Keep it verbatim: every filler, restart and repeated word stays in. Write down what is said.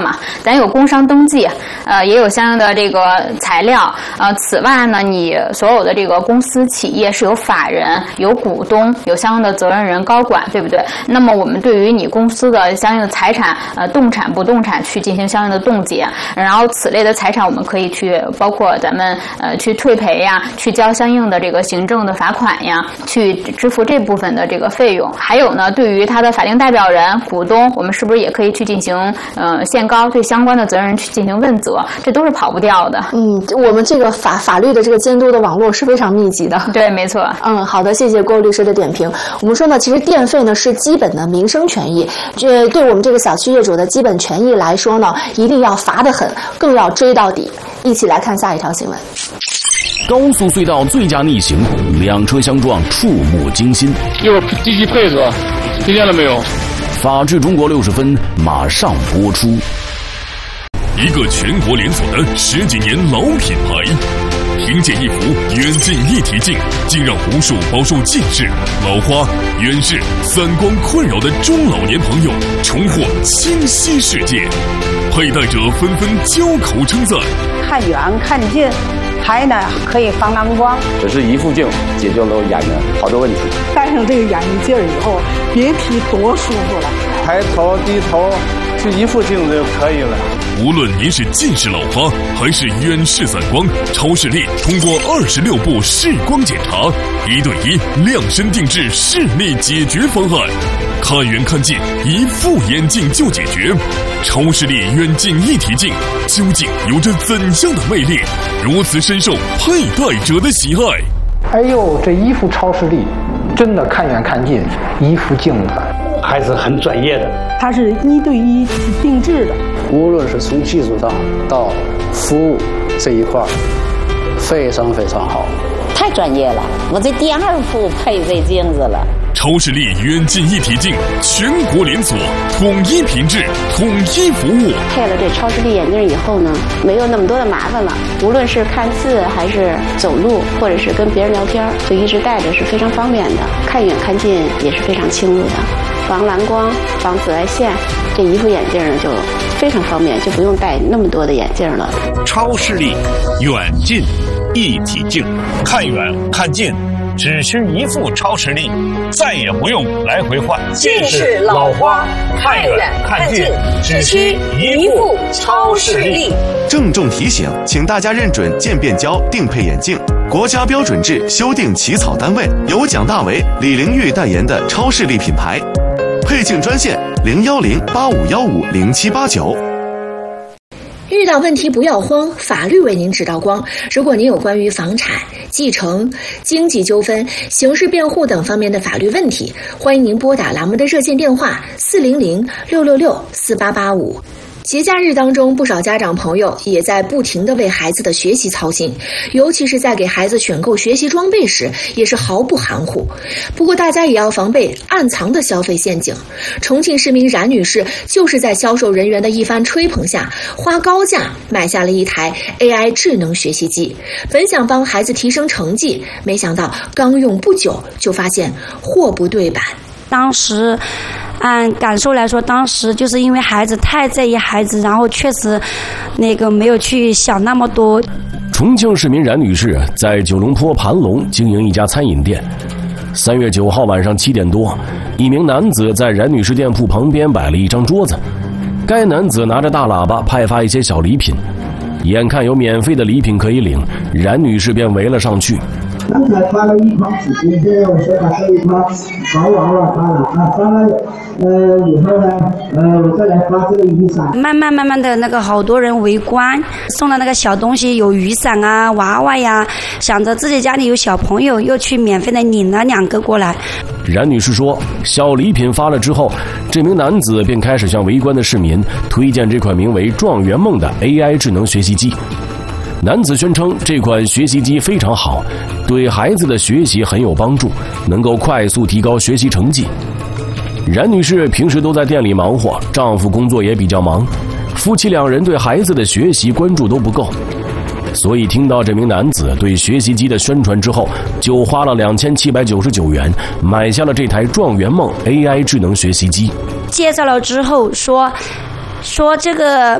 嘛，咱有工商登记，呃，也有相应的这个材料。呃，此外呢，你所有的这个公司企业是有法人、有股东、有相应的责任人、高管，对不对？那么我们对于你公司的相应的财产，呃，动产、不动产去进行相应的冻结，然后此类的财产我们可以去包括咱们呃去退赔呀，去交相应的这个行政的罚款呀，去支付这部分的这个费用。还有呢，对于他的法定代表人、股东，我们是不是也可以去进行呃限高，对相关的责任人去进行问责？这都是跑不掉的。 嗯，我们这个法法律的这个监督的网络是非常密集的。 对，没错。 嗯，好的，谢谢郭律师的点评。我们说呢，其实电费呢是基本的民生权益，这对我们这个小区业主的基本权益来说呢，一定要罚得狠，更要追到底。一起来看下一条新闻。 高速隧道醉驾逆行，两车相撞，触目惊心。 一会儿积极配合，听见了没有？ 法治中国六十分马上播出。 一个全国连锁的十几年老品牌，凭借一幅远近一体镜，竟让无数饱受近视、老花、远视、散光困扰的中老年朋友重获清晰世界，佩戴者纷纷交口称赞。 看远看近，还呢可以防蓝光。 只是一副镜解决了我眼睛好多问题。 戴上这个眼镜以后，别提多舒服了。 抬头低头，就一副镜子就可以了。 无论您是近视老花还是远视散光，超视力通过二十六步视光检查，一对一量身定制视力解决方案，看远看近，一副眼镜就解决。超视力远近一体镜究竟有着怎样的魅力，如此深受佩戴者的喜爱？ 哎呦，这一副超视力真的看远看近，一副镜子还是很专业的。 它是一对一定制的， 无论是从技术上到服务这一块，非常非常好。 太专业了，我这第二副配这镜子了。 超视力远近一体镜，全国连锁，统一品质，统一服务。 配了这超视力眼镜以后呢，没有那么多的麻烦了。无论是看字还是走路，或者是跟别人聊天，就一直戴着是非常方便的。看远看近也是非常清楚的，防蓝光、防紫外线，这一副眼镜呢就非常方便，就不用戴那么多的眼镜了。 超视力远近一体镜，看远看近只需一副超视力，再也不用来回换。 近视老花，看远看近只需一副超视力。 郑重提醒，请大家认准渐变焦定配眼镜，国家标准制修订起草单位由蒋大为、李玲玉代言的超视力品牌。配镜专线零幺零八五幺五零七八九。 遇到问题不要慌，法律为您指道光。如果您有关于房产、继承、经济纠纷、刑事辩护等方面的法律问题，欢迎您拨打栏目的热线电话四零零六六六四八八五。节假日当中，不少家长朋友也在不停地为孩子的学习操心，尤其是在给孩子选购学习装备时，也是毫不含糊。不过大家也要防备暗藏的消费陷阱。重庆市民冉女士就是在销售人员的一番吹捧下，花高价买下了一台 A I 智能学习机，本想帮孩子提升成绩，没想到刚用不久就发现货不对版。 当时按感受来说，当时就是因为孩子太在意孩子，然后确实那个没有去想那么多。 重庆市民冉女士在九龙坡盘龙经营一家餐饮店。三月九号晚上七点多，一名男子在冉女士店铺旁边摆了一张桌子，该男子拿着大喇叭派发一些小礼品，眼看有免费的礼品可以领，冉女士便围了上去。 刚才发了一筐纸巾，现在我说把这一筐发完了，发了啊，发了呃以后呢，呃我再来发这个雨伞。 慢慢慢慢的那个好多人围观，送的那个小东西有雨伞啊、娃娃呀，想着自己家里有小朋友，又去免费的领了两个过来。 冉女士说，小礼品发了之后，这名男子便开始向围观的市民推荐这款名为状元梦的 A I 智能学习机。男子宣称这款学习机非常好，对孩子的学习很有帮助，能够快速提高学习成绩。冉女士平时都在店里忙活，丈夫工作也比较忙，夫妻两人对孩子的学习关注都不够，所以听到这名男子对学习机的宣传之后，就花了两千七百九十九元买下了这台状元梦 A I 智能学习机。 介绍了之后说说这个